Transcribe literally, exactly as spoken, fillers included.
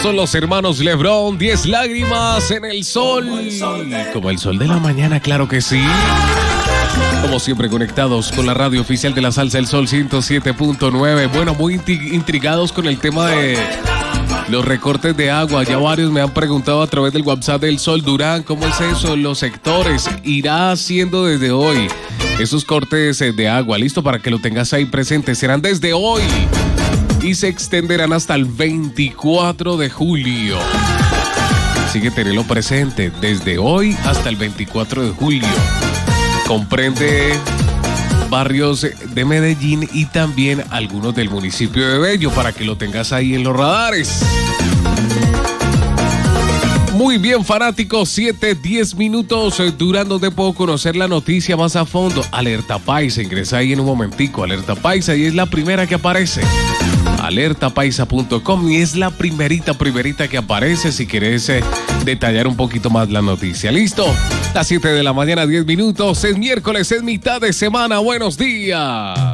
Son los hermanos LeBron, diez lágrimas en el sol. Como el sol de la mañana, claro que sí. Como siempre conectados con la radio oficial de la Salsa El Sol ciento siete punto nueve. Bueno, muy intrigados con el tema de los recortes de agua. Ya varios me han preguntado a través del WhatsApp del Sol Durán, ¿cómo es eso? Los sectores, irá haciendo desde hoy esos cortes de agua. Listo, para que lo tengas ahí presente. Serán desde hoy y se extenderán hasta el veinticuatro de julio. Así que tenelo presente, desde hoy hasta el veinticuatro de julio. Comprende barrios de Medellín y también algunos del municipio de Bello, para que lo tengas ahí en los radares. Muy bien, fanáticos, siete, diez minutos. Durando te puedo conocer la noticia más a fondo. Alerta Paisa, ingresa ahí en un momentico. Alerta Paisa, y es la primera que aparece. alerta paisa punto com, y es la primerita, primerita que aparece si quieres eh, detallar un poquito más la noticia. ¿Listo? Las siete de la mañana, diez minutos. Es miércoles, es mitad de semana. Buenos días.